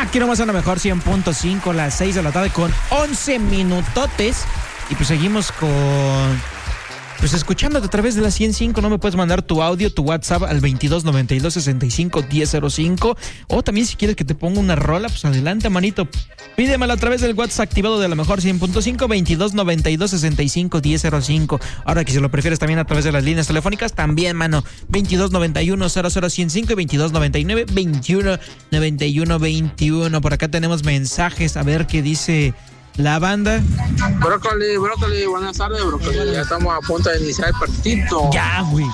Aquí nomás a lo mejor 100.5, las 6 de la tarde con 11 minutotes. Y pues seguimos escuchándote a través de la 100.5. No me puedes mandar tu audio, tu WhatsApp al 2292-65-1005. O también si quieres que te ponga una rola, pues adelante, manito. Pídemelo a través del WhatsApp activado de la mejor 100.5, 2292-65-1005. Ahora que si lo prefieres también a través de las líneas telefónicas, también, mano. 2291-00105 y 2291-219121. Por acá tenemos mensajes, a ver qué dice la banda. Brócoli, buenas tardes, Brócoli. Ya estamos a punto de iniciar el partido. Ya, güey.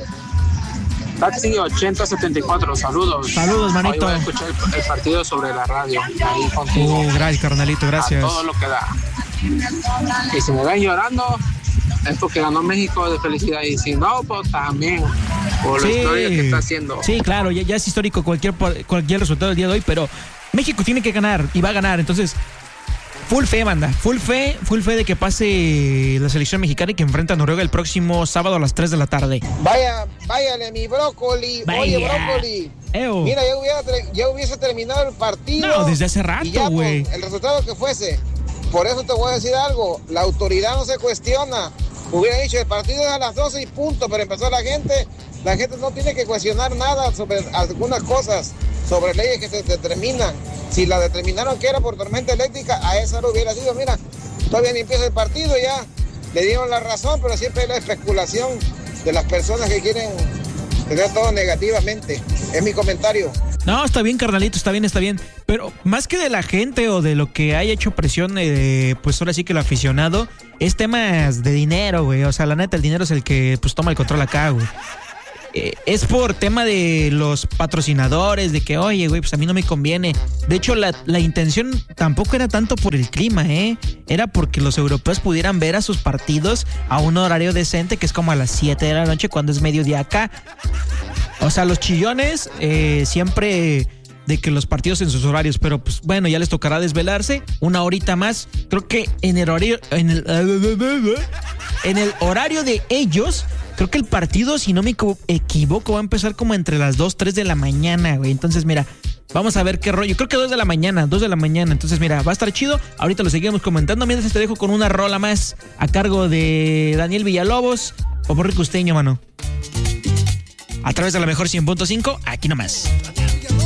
Taxi 8074, saludos. Saludos, manito. Hoy voy a escuchar el partido sobre la radio. Ahí contigo. Gracias, carnalito, gracias. A todo lo que da. Y si me ven llorando, es porque ganó México de felicidad. Y si no, pues también por la historia que está haciendo. Sí, claro, ya es histórico cualquier resultado del día de hoy, pero México tiene que ganar y va a ganar. Entonces, full fe, banda. Full fe de que pase la selección mexicana y que enfrenta a Noruega el próximo sábado a las 3 de la tarde. Váyale, mi Brócoli. Vaya. Oye, Brócoli. Eo. Mira, ya hubiese terminado el partido. No, desde hace rato, güey. El resultado que fuese. Por eso te voy a decir algo. La autoridad no se cuestiona. Hubiera dicho, el partido es a las 12 y punto, pero empezó la gente. La gente no tiene que cuestionar nada sobre algunas cosas, sobre leyes que se determinan. Si la determinaron que era por tormenta eléctrica, a esa no hubiera sido. Mira, todavía ni empieza el partido, ya le dieron la razón, pero siempre hay la especulación de las personas que quieren tener todo negativamente. Es mi comentario. No, está bien, carnalito, está bien. Pero más que de la gente o de lo que haya hecho presión, pues ahora sí que el aficionado, es temas de dinero, güey. O sea, la neta, el dinero es el que pues toma el control acá, güey. Es por tema de los patrocinadores, de que, oye, güey, pues a mí no me conviene. De hecho, la intención tampoco era tanto por el clima, era porque los europeos pudieran ver a sus partidos a un horario decente, que es como a las 7 de la noche, cuando es mediodía acá. O sea, los chillones siempre de que los partidos en sus horarios, pero pues bueno, ya les tocará desvelarse una horita más. Creo que en el horario de ellos, creo que el partido, si no me equivoco, va a empezar como entre las 2, 3 de la mañana, güey. Entonces, mira, vamos a ver qué rollo. Creo que 2 de la mañana. Entonces, mira, va a estar chido. Ahorita lo seguimos comentando. Mientras te dejo con una rola más a cargo de Daniel Villalobos o Borre Costeño, mano. A través de la mejor 100.5, aquí nomás.